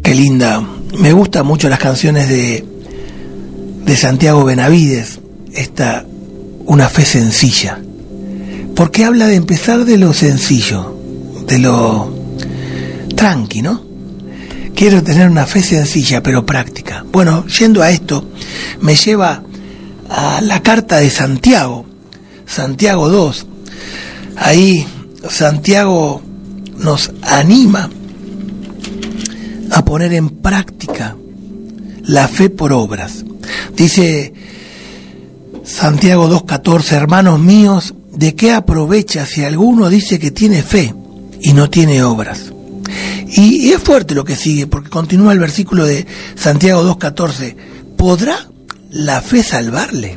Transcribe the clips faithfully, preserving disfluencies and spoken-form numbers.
Qué linda. Me gustan mucho las canciones de, de Santiago Benavides, esta Una fe sencilla, porque habla de empezar de lo sencillo, de lo tranqui, ¿no? Quiero tener una fe sencilla pero práctica. Bueno, yendo a esto, me lleva a la carta de Santiago, Santiago dos. Ahí Santiago nos anima a poner en práctica la fe por obras. Dice Santiago dos catorce, hermanos míos, ¿de qué aprovecha si alguno dice que tiene fe y no tiene obras? Y, y es fuerte lo que sigue, porque continúa el versículo de Santiago dos catorce, ¿podrá la fe salvarle?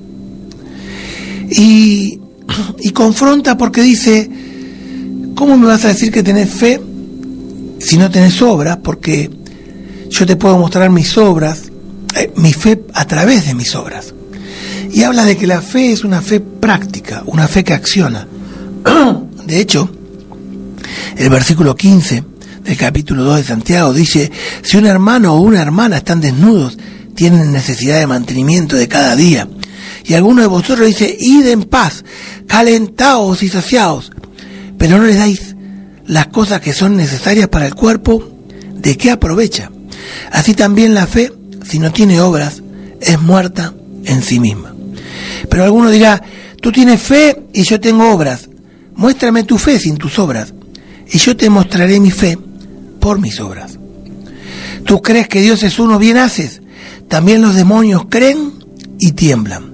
Y, y confronta porque dice, ¿cómo me vas a decir que tenés fe si no tenés obras? Porque yo te puedo mostrar mis obras, eh, mi fe a través de mis obras. Y habla de que la fe es una fe práctica, una fe que acciona. De hecho, el versículo quince del capítulo dos de Santiago dice, si un hermano o una hermana están desnudos, tienen necesidad de mantenimiento de cada día. Y alguno de vosotros dice, id en paz, calentaos y saciaos, pero no les dais las cosas que son necesarias para el cuerpo, ¿de qué aprovecha? Así también la fe, si no tiene obras, es muerta en sí misma. Pero alguno dirá, tú tienes fe y yo tengo obras, muéstrame tu fe sin tus obras, y yo te mostraré mi fe por mis obras. Tú crees que Dios es uno, bien haces, también los demonios creen y tiemblan.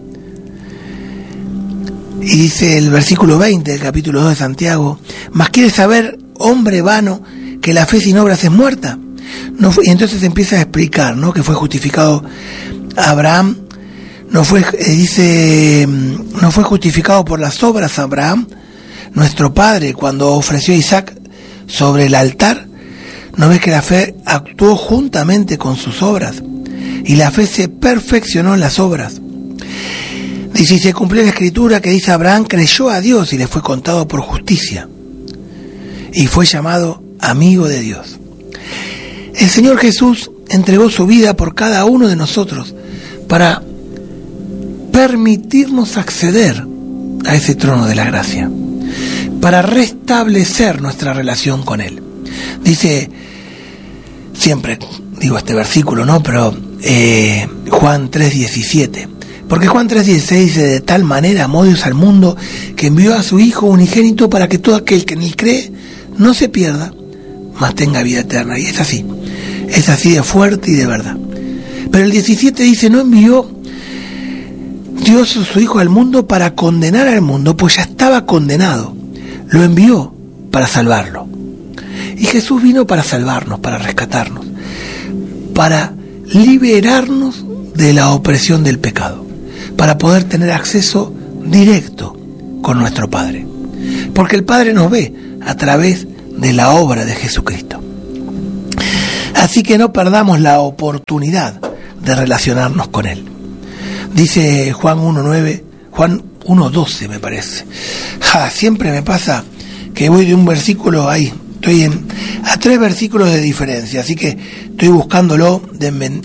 Y dice el versículo veinte del capítulo dos de Santiago, ¿mas quieres saber, hombre vano, que la fe sin obras es muerta? No fue, y entonces empieza a explicar, ¿no?, que fue justificado Abraham, no fue, eh, dice, no fue justificado por las obras Abraham, nuestro padre, cuando ofreció a Isaac sobre el altar. ¿No ves que la fe actuó juntamente con sus obras? Y la fe se perfeccionó en las obras. Dice, y se cumplió la escritura que dice, Abraham creyó a Dios y le fue contado por justicia. Y fue llamado amigo de Dios. El Señor Jesús entregó su vida por cada uno de nosotros para permitirnos acceder a ese trono de la gracia, para restablecer nuestra relación con Él. Dice, siempre digo este versículo, ¿no? Pero eh, Juan tres diecisiete, porque Juan tres dieciséis dice, de tal manera amó Dios al mundo que envió a su Hijo unigénito para que todo aquel que en Él cree no se pierda, mas tenga vida eterna. Y es así, es así de fuerte y de verdad. Pero el diecisiete dice, no envió Dios a su Hijo al mundo para condenar al mundo, pues ya estaba condenado. Lo envió para salvarlo. Y Jesús vino para salvarnos, para rescatarnos, para liberarnos de la opresión del pecado, para poder tener acceso directo con nuestro Padre. Porque el Padre nos ve a través de la obra de Jesucristo. Así que no perdamos la oportunidad de relacionarnos con Él. Dice Juan uno nueve, Juan uno doce me parece. Ja, siempre me pasa que voy de un versículo ahí, estoy en, a tres versículos de diferencia, así que estoy buscándolo, denme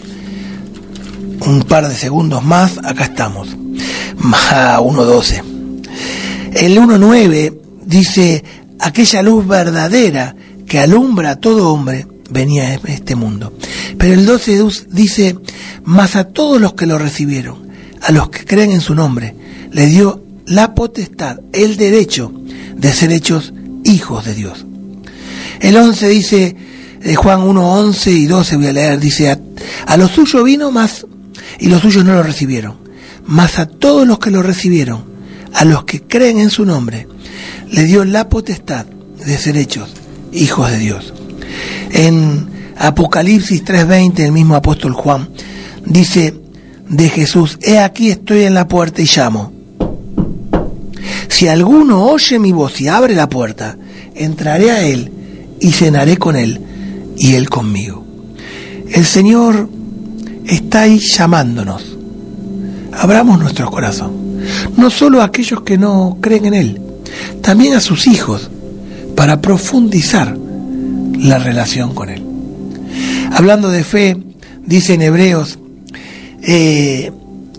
un par de segundos más, acá estamos. uno doce. El uno nueve dice, aquella luz verdadera que alumbra a todo hombre venía a este mundo. Pero el doce dice, mas a todos los que lo recibieron, a los que creen en su nombre, le dio la potestad, el derecho de ser hechos hijos de Dios. El once dice, de Juan uno, once y doce voy a leer, dice, a, a los suyos vino más, y los suyos no lo recibieron, mas a todos los que lo recibieron, a los que creen en su nombre, le dio la potestad de ser hechos hijos de Dios. En Apocalipsis tres veinte, el mismo apóstol Juan dice de Jesús, he aquí estoy en la puerta y llamo. Si alguno oye mi voz y abre la puerta, entraré a él y cenaré con él y él conmigo. El Señor está ahí llamándonos. Abramos nuestro corazón, no solo a aquellos que no creen en Él, también a sus hijos, para profundizar la relación con Él. Hablando de fe, dice en Hebreos eh,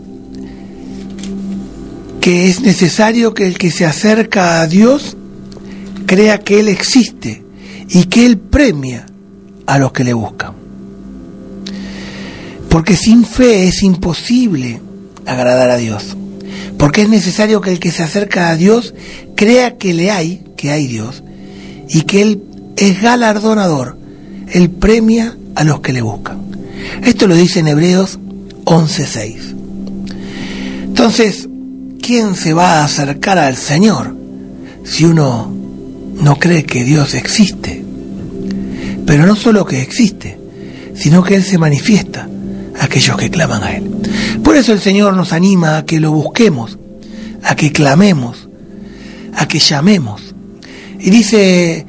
que es necesario que el que se acerca a Dios crea que Él existe y que Él premia a los que le buscan. Porque sin fe es imposible agradar a Dios. Porque es necesario que el que se acerca a Dios crea que le hay, que hay Dios, y que Él es galardonador. Él premia a los que le buscan. Esto lo dice en Hebreos once seis. Entonces, ¿quién se va a acercar al Señor si uno no cree que Dios existe? Pero no solo que existe, sino que Él se manifiesta a aquellos que claman a Él. Por eso el Señor nos anima a que lo busquemos, a que clamemos, a que llamemos. Y dice: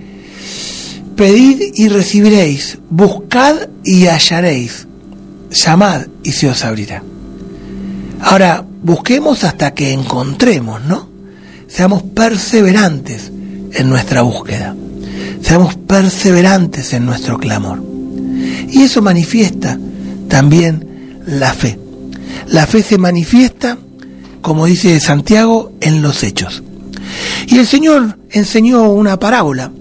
pedid y recibiréis, buscad y hallaréis, llamad y se os abrirá. Ahora, busquemos hasta que encontremos, ¿no? Seamos perseverantes en nuestra búsqueda, seamos perseverantes en nuestro clamor. Y eso manifiesta también la fe. La fe se manifiesta, como dice Santiago, en los hechos. Y el Señor enseñó una parábola,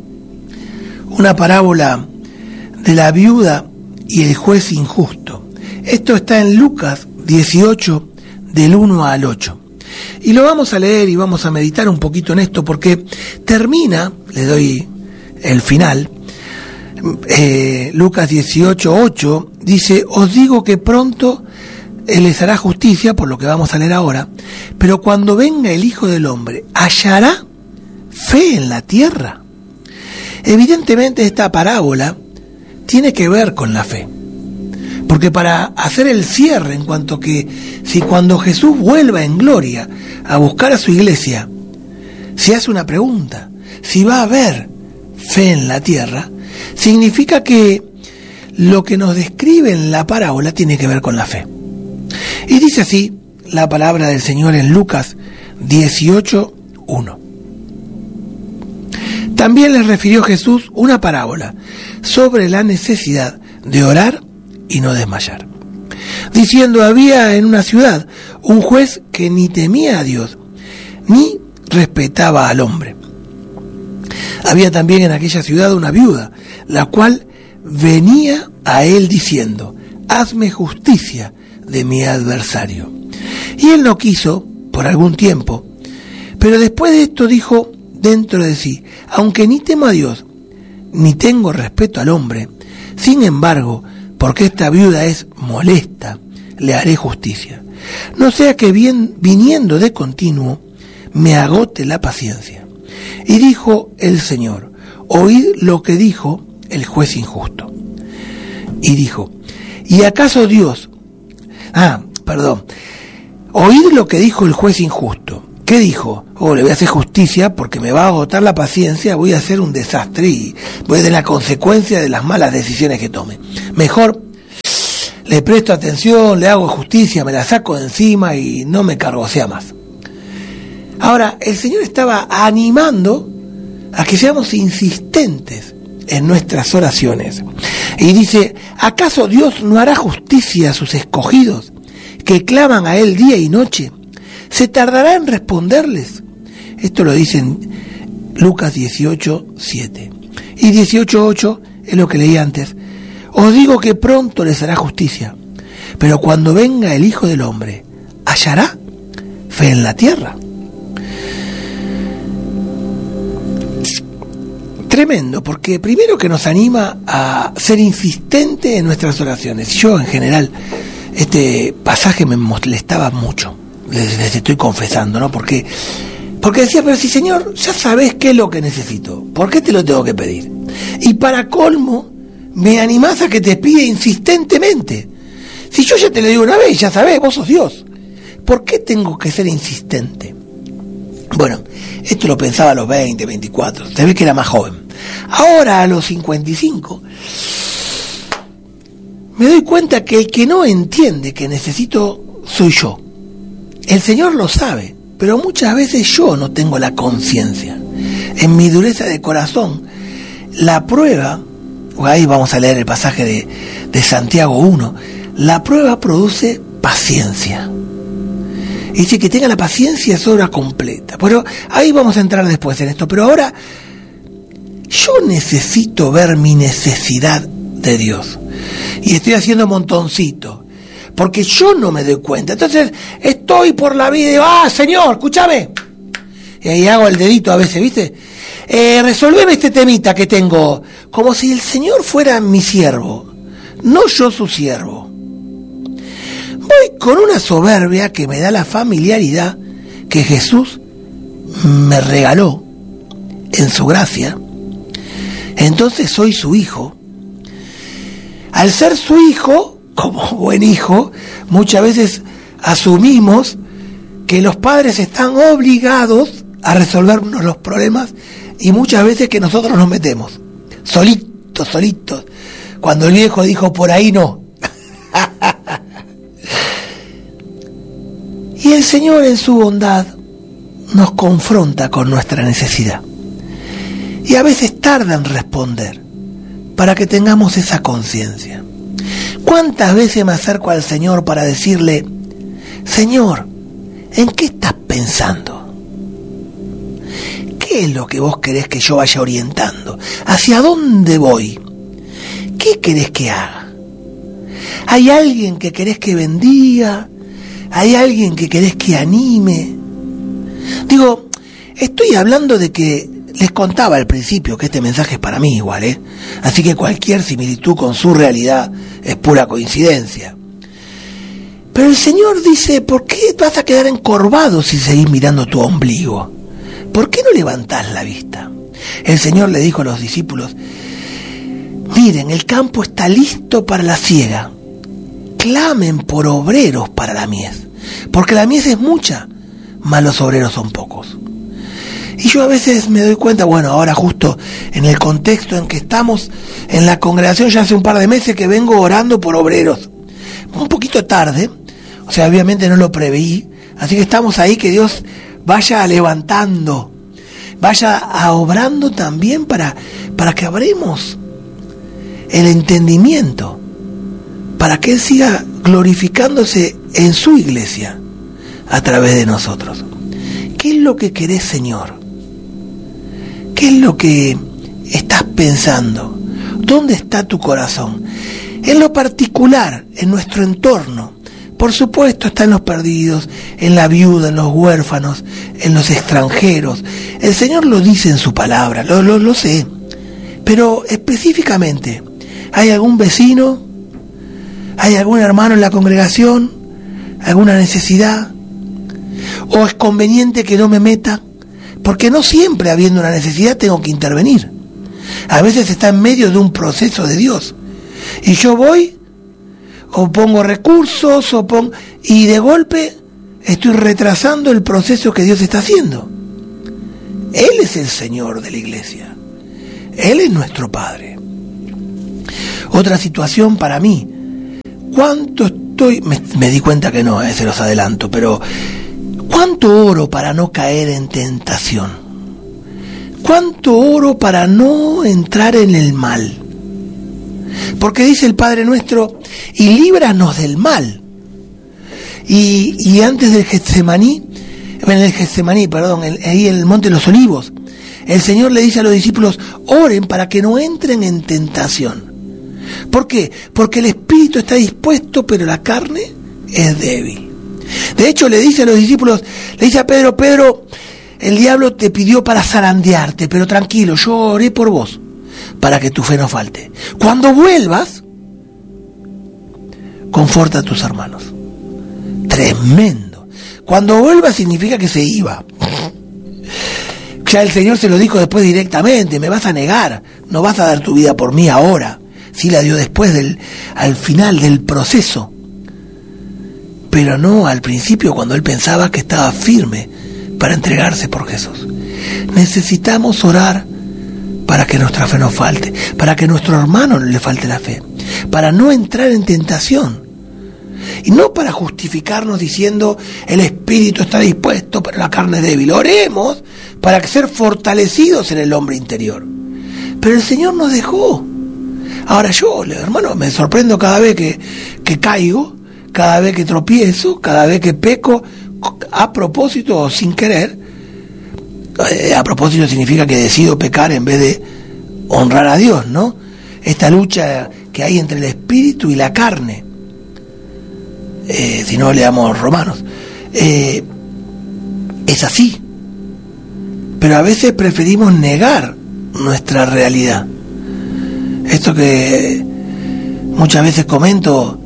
una parábola de la viuda y el juez injusto. Esto está en Lucas dieciocho, del uno al ocho. Y lo vamos a leer y vamos a meditar un poquito en esto, porque termina, le doy el final, eh, Lucas dieciocho, ocho, dice: os digo que pronto Él les hará justicia, por lo que vamos a leer ahora, pero cuando venga el Hijo del Hombre, ¿hallará fe en la tierra? Evidentemente esta parábola tiene que ver con la fe, porque para hacer el cierre, en cuanto que si cuando Jesús vuelva en gloria a buscar a su iglesia, se hace una pregunta: si va a haber fe en la tierra, significa que lo que nos describe en la parábola tiene que ver con la fe. Y dice así la palabra del Señor en Lucas dieciocho, uno. También les refirió Jesús una parábola sobre la necesidad de orar y no desmayar, diciendo: había en una ciudad un juez que ni temía a Dios, ni respetaba al hombre. Había también en aquella ciudad una viuda, la cual venía a él diciendo: hazme justicia de mi adversario. Y él no quiso por algún tiempo, pero después de esto dijo dentro de sí: aunque ni temo a Dios, ni tengo respeto al hombre, sin embargo, porque esta viuda es molesta, le haré justicia, no sea que bien, viniendo de continuo, me agote la paciencia. Y dijo el Señor: oíd lo que dijo el juez injusto. Y dijo: ¿y acaso Dios... Ah, perdón. Oíd lo que dijo el juez injusto. ¿Qué dijo? Oh, le voy a hacer justicia porque me va a agotar la paciencia, voy a hacer un desastre y voy a tener la consecuencia de las malas decisiones que tome. Mejor le presto atención, le hago justicia, me la saco de encima y no me cargosea más. Ahora, el Señor estaba animando a que seamos insistentes en nuestras oraciones. Y dice: ¿acaso Dios no hará justicia a sus escogidos, que claman a Él día y noche? ¿Se tardará en responderles? Esto lo dice en Lucas dieciocho, siete. Y dieciocho, ocho es lo que leí antes. Os digo que pronto les hará justicia, pero cuando venga el Hijo del Hombre, ¿hallará fe en la tierra? Tremendo, porque primero que nos anima a ser insistente en nuestras oraciones. Yo en general, este pasaje me molestaba mucho, les, les estoy confesando, ¿no? Porque, porque decía: pero si Señor, ya sabés qué es lo que necesito, ¿por qué te lo tengo que pedir? Y para colmo, me animás a que te pida insistentemente. Si yo ya te lo digo una vez, ya sabés, vos sos Dios, ¿por qué tengo que ser insistente? Bueno, esto lo pensaba a los veinte, veinticuatro, se ve que era más joven. Ahora a los cincuenta y cinco me doy cuenta que el que no entiende que necesito soy yo. El Señor lo sabe, pero muchas veces yo no tengo la conciencia. En mi dureza de corazón, la prueba ahí vamos a leer el pasaje de, de Santiago uno, la prueba produce paciencia. Y dice que tenga la paciencia es obra completa. Pero ahí vamos a entrar después en esto. Pero ahora yo necesito ver mi necesidad de Dios. Y estoy haciendo montoncito. Porque yo no me doy cuenta. Entonces estoy por la vida y digo, ah, Señor, escúchame. Y ahí hago el dedito a veces, ¿viste? Eh, resolveme este temita que tengo. Como si el Señor fuera mi siervo. No yo su siervo. Voy con una soberbia que me da la familiaridad que Jesús me regaló en su gracia. Entonces soy su hijo. Al ser su hijo, como buen hijo, muchas veces asumimos que los padres están obligados a resolvernos los problemas y muchas veces que nosotros nos metemos solitos, solitos. Cuando el viejo dijo por ahí no. Y el Señor en su bondad nos confronta con nuestra necesidad. Y a veces tarda en responder para que tengamos esa conciencia. ¿Cuántas veces me acerco al Señor para decirle, Señor, ¿en qué estás pensando? ¿Qué es lo que vos querés que yo vaya orientando? ¿Hacia dónde voy? ¿Qué querés que haga? ¿Hay alguien que querés que bendiga? ¿Hay alguien que querés que anime? Digo, estoy hablando de que les contaba al principio que este mensaje es para mí igual, ¿eh? Así que cualquier similitud con su realidad es pura coincidencia. Pero el Señor dice, ¿por qué vas a quedar encorvado si seguís mirando tu ombligo? ¿Por qué no levantás la vista? El Señor le dijo a los discípulos, miren, el campo está listo para la siega. Clamen por obreros para la mies, porque la mies es mucha, mas los obreros son pocos. Y yo a veces me doy cuenta, bueno, ahora justo en el contexto en que estamos en la congregación, ya hace un par de meses que vengo orando por obreros, un poquito tarde, o sea, obviamente no lo preveí, así que estamos ahí, que Dios vaya levantando, vaya a obrando también para, para que abremos el entendimiento, para que Él siga glorificándose en su iglesia a través de nosotros. ¿Qué es lo que querés, Señor? ¿Qué es lo que estás pensando? ¿Dónde está tu corazón? En lo particular, en nuestro entorno. Por supuesto está en los perdidos, en la viuda, en los huérfanos, en los extranjeros. El Señor lo dice en su palabra, lo, lo, lo sé. Pero específicamente, ¿hay algún vecino? ¿Hay algún hermano en la congregación? ¿Alguna necesidad? ¿O es conveniente que no me meta? Porque no siempre habiendo una necesidad tengo que intervenir. A veces está en medio de un proceso de Dios. Y yo voy, o pongo recursos, o pongo, y de golpe estoy retrasando el proceso que Dios está haciendo. Él es el Señor de la iglesia. Él es nuestro Padre. Otra situación para mí. ¿Cuánto estoy? Me, me di cuenta que no, eh, se los adelanto, pero ¿cuánto oro para no caer en tentación? ¿Cuánto oro para no entrar en el mal? Porque dice el Padre nuestro, y líbranos del mal. Y, y antes del Getsemaní, en el Getsemaní, perdón, el, ahí en el Monte de los Olivos, el Señor le dice a los discípulos, oren para que no entren en tentación. ¿Por qué? Porque el espíritu está dispuesto, pero la carne es débil. De hecho, le dice a los discípulos, le dice a Pedro, Pedro, el diablo te pidió para zarandearte, pero tranquilo, yo oré por vos, para que tu fe no falte. Cuando vuelvas, conforta a tus hermanos. Tremendo. Cuando vuelvas significa que se iba. Ya el Señor se lo dijo después directamente, me vas a negar, no vas a dar tu vida por mí ahora. Sí la dio después, del, al final del proceso, pero no al principio, cuando él pensaba que estaba firme para entregarse por Jesús. Necesitamos orar para que nuestra fe no falte, para que a nuestro hermano no le falte la fe, para no entrar en tentación, y no para justificarnos diciendo el espíritu está dispuesto pero la carne es débil. Oremos para ser fortalecidos en el hombre interior. Pero el Señor nos dejó Ahora yo, hermano, me sorprendo cada vez que, que caigo, cada vez que tropiezo, cada vez que peco, a propósito o sin querer. Eh, a propósito significa que decido pecar en vez de honrar a Dios, ¿no? Esta lucha que hay entre el espíritu y la carne. Eh, si no leamos Romanos. Eh, es así. Pero a veces preferimos negar nuestra realidad. Esto que muchas veces comento,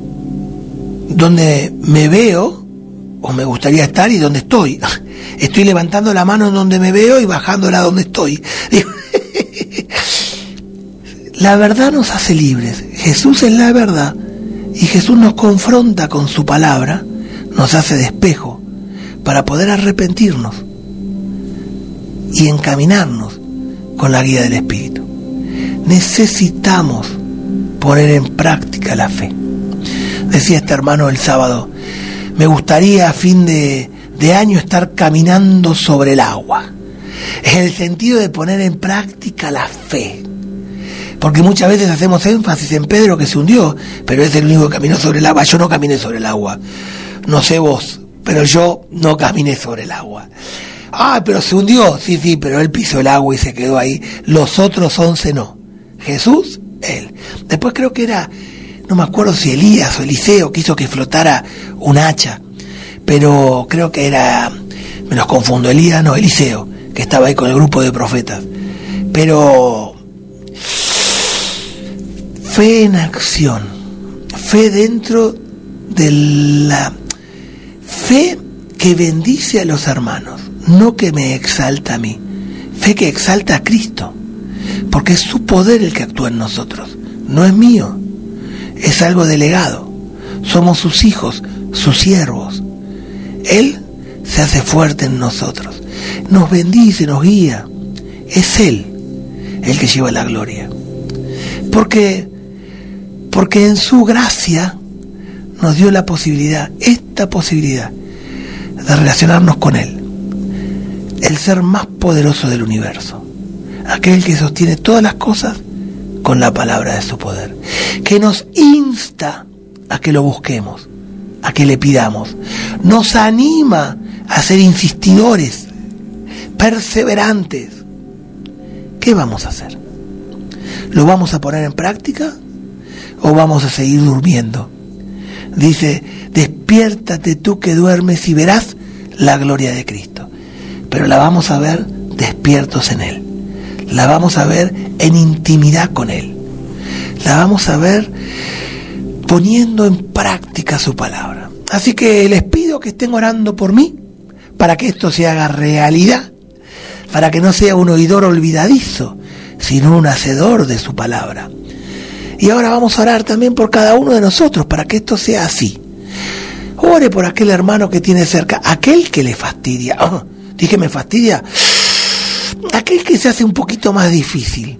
donde me veo o me gustaría estar y donde estoy. Estoy levantando la mano en donde me veo y bajándola donde estoy. La verdad nos hace libres. Jesús es la verdad y Jesús nos confronta con su palabra, nos hace de espejo para poder arrepentirnos y encaminarnos con la guía del Espíritu. Necesitamos poner en práctica la fe. Decía este hermano el sábado, me gustaría a fin de, de año estar caminando sobre el agua, en el sentido de poner en práctica la fe. Porque muchas veces hacemos énfasis en Pedro que se hundió, pero es el único que caminó sobre el agua. Yo no caminé sobre el agua, no sé vos, pero yo no caminé sobre el agua. Ah, pero se hundió, sí, sí, pero él pisó el agua y se quedó ahí. Los otros once no. Jesús, él. Después creo que era, no me acuerdo si Elías o Eliseo quiso que flotara un hacha, pero creo que era, me los confundo, Elías, no, Eliseo, que estaba ahí con el grupo de profetas. Pero fe en acción, fe dentro de la fe que bendice a los hermanos, no que me exalta a mí, fe que exalta a Cristo, porque es su poder el que actúa en nosotros, no es mío, es algo delegado, somos sus hijos, sus siervos. Él se hace fuerte en nosotros, nos bendice, nos guía, es Él el que lleva la gloria, porque, porque en su gracia nos dio la posibilidad, esta posibilidad de relacionarnos con Él, el ser más poderoso del universo, aquel que sostiene todas las cosas con la palabra de su poder, que nos insta a que lo busquemos, a que le pidamos, nos anima a ser insistidores, perseverantes. ¿Qué vamos a hacer? ¿Lo vamos a poner en práctica o vamos a seguir durmiendo? Dice, despiértate tú que duermes y verás la gloria de Cristo. Pero la vamos a ver despiertos en Él. La vamos a ver en intimidad con Él. La vamos a ver poniendo en práctica su palabra. Así que les pido que estén orando por mí, para que esto se haga realidad, para que no sea un oidor olvidadizo, sino un hacedor de su palabra. Y ahora vamos a orar también por cada uno de nosotros, para que esto sea así. Ore por aquel hermano que tiene cerca, aquel que le fastidia. Oh, dije, ¿me fastidia? Aquel que se hace un poquito más difícil.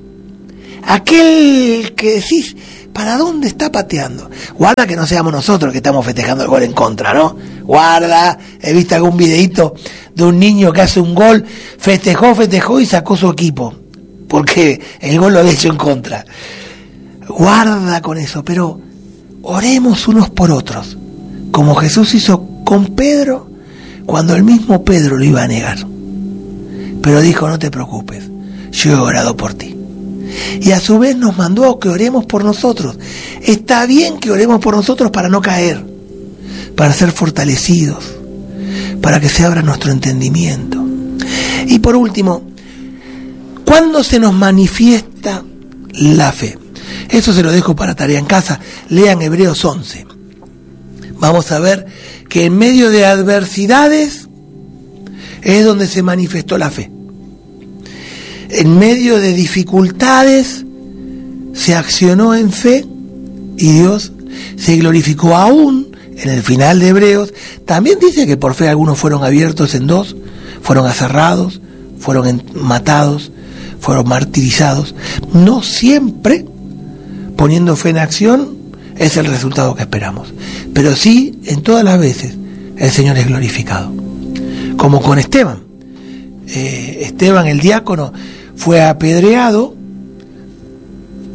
Aquel que decís, ¿para dónde está pateando? Guarda que no seamos nosotros que estamos festejando el gol en contra, ¿no? Guarda, he visto algún videíto de un niño que hace un gol, festejó, festejó y sacó su equipo, porque el gol lo había hecho en contra. Guarda con eso, pero oremos unos por otros, como Jesús hizo con Pedro, cuando el mismo Pedro lo iba a negar. Pero dijo, no te preocupes, yo he orado por ti. Y a su vez nos mandó a que oremos por nosotros. Está bien que oremos por nosotros para no caer, para ser fortalecidos, para que se abra nuestro entendimiento. Y por último, ¿cuándo se nos manifiesta la fe? Eso se lo dejo para tarea en casa. Lean Hebreos once. Vamos a ver que en medio de adversidades es donde se manifestó la fe. En medio de dificultades se accionó en fe y Dios se glorificó. Aún en el final de Hebreos también dice que por fe algunos fueron abiertos en dos, fueron aserrados, fueron matados, fueron martirizados. No siempre poniendo fe en acción es el resultado que esperamos, pero sí en todas las veces el Señor es glorificado, como con Esteban. eh, Esteban el diácono fue apedreado,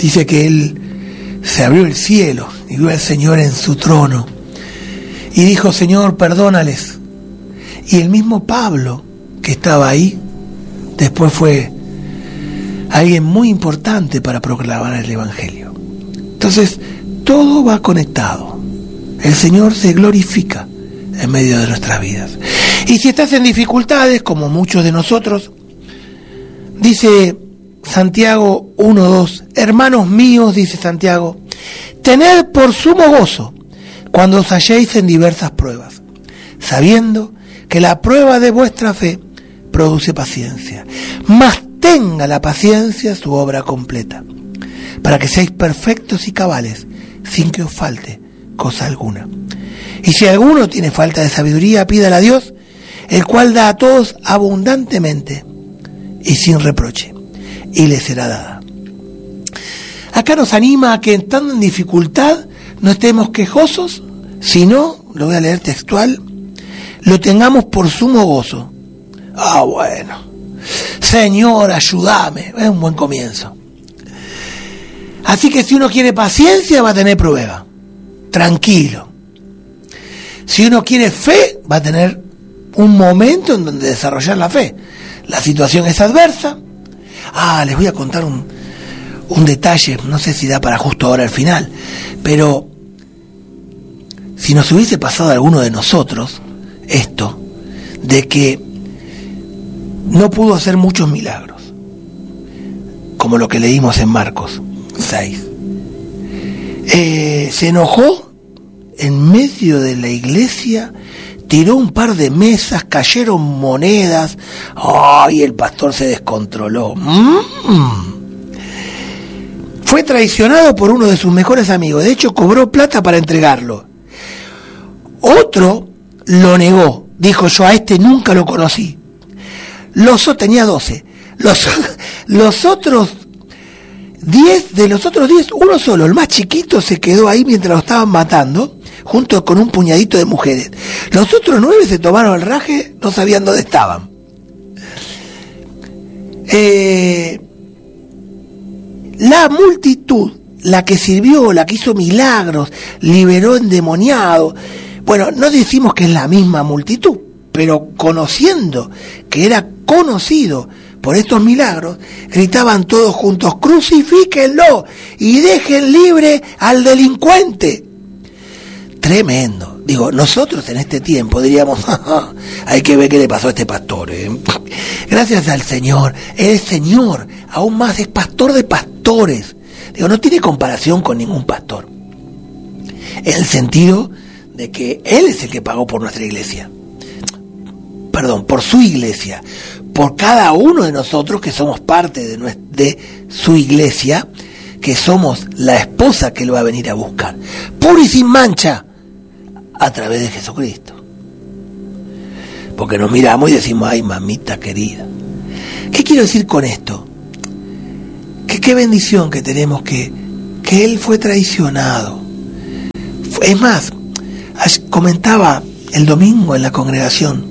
dice que él se abrió el cielo y vio al Señor en su trono y dijo: Señor, perdónales. Y el mismo Pablo, que estaba ahí, después fue alguien muy importante para proclamar el Evangelio. Entonces, todo va conectado. El Señor se glorifica en medio de nuestras vidas. Y si estás en dificultades, como muchos de nosotros, dice Santiago uno dos, hermanos míos, dice Santiago, tened por sumo gozo cuando os halléis en diversas pruebas, sabiendo que la prueba de vuestra fe produce paciencia. Mas tenga la paciencia su obra completa, para que seáis perfectos y cabales, sin que os falte cosa alguna. Y si alguno tiene falta de sabiduría, pídala a Dios, el cual da a todos abundantemente y sin reproche, y le será dada. Acá nos anima a que estando en dificultad no estemos quejosos, sino, lo voy a leer textual, lo tengamos por sumo gozo. Ah, bueno, Señor, ayúdame, es un buen comienzo. Así que si uno quiere paciencia, va a tener prueba, tranquilo. Si uno quiere fe, va a tener un momento en donde desarrollar la fe. La situación es adversa. Ah, les voy a contar un, un detalle, no sé si da para justo ahora al final, pero si nos hubiese pasado a alguno de nosotros esto, de que no pudo hacer muchos milagros, como lo que leímos en Marcos seis, eh, se enojó en medio de la iglesia, tiró un par de mesas, cayeron monedas, ¡ay! Oh, el pastor se descontroló. Mm. Fue traicionado por uno de sus mejores amigos, de hecho cobró plata para entregarlo. Otro lo negó, dijo: yo a este nunca lo conocí. Los tenía doce. Los, los otros diez, de los otros diez, uno solo, el más chiquito, se quedó ahí mientras lo estaban matando, junto con un puñadito de mujeres. Los otros nueve se tomaron el raje, no sabían dónde estaban. Eh, la multitud, la que sirvió, la que hizo milagros, liberó endemoniados. Bueno, no decimos que es la misma multitud, pero conociendo que era conocido por estos milagros, gritaban todos juntos: crucifíquenlo y dejen libre al delincuente. Tremendo. Digo, nosotros en este tiempo diríamos: hay que ver qué le pasó a este pastor, ¿eh? Gracias al Señor, el Señor aún más es pastor de pastores. Digo, no tiene comparación con ningún pastor, en el sentido de que Él es el que pagó por nuestra iglesia, perdón, por su iglesia, por cada uno de nosotros que somos parte de, nuestra, de su iglesia, que somos la esposa que Él va a venir a buscar, pura y sin mancha, a través de Jesucristo. Porque nos miramos y decimos: ay, mamita querida. ¿Qué quiero decir con esto? Que qué bendición que tenemos que, que Él fue traicionado. Es más, comentaba el domingo en la congregación,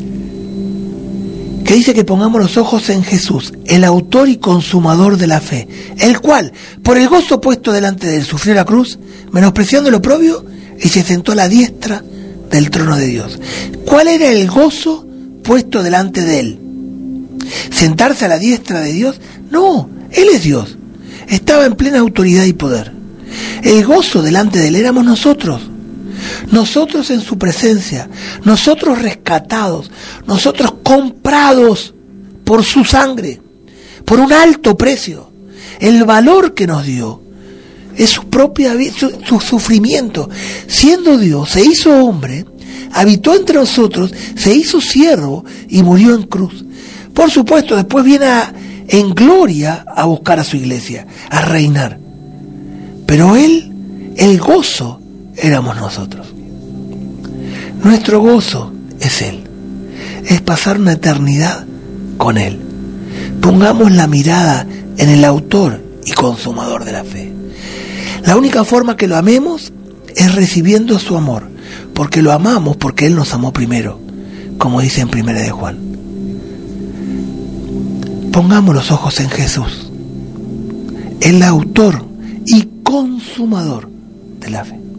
que dice que pongamos los ojos en Jesús, el autor y consumador de la fe, el cual, por el gozo puesto delante de él, sufrió la cruz, menospreciando el oprobio, y se sentó a la diestra del trono de Dios. ¿Cuál era el gozo puesto delante de él? ¿Sentarse a la diestra de Dios? No, Él es Dios. Estaba en plena autoridad y poder. El gozo delante de Él éramos nosotros. Nosotros en su presencia, nosotros rescatados, nosotros comprados por su sangre, por un alto precio. El valor que nos dio es su propia vida, su, su sufrimiento. Siendo Dios, se hizo hombre, habitó entre nosotros, se hizo siervo y murió en cruz. Por supuesto, después viene a, en gloria a buscar a su iglesia, a reinar. Pero Él, el gozo, éramos nosotros. Nuestro gozo es Él. Es pasar una eternidad con Él. Pongamos la mirada en el autor y consumador de la fe. La única forma que lo amemos es recibiendo su amor, porque lo amamos porque Él nos amó primero, como dice en Primera de Juan. Pongamos los ojos en Jesús, el autor y consumador de la fe.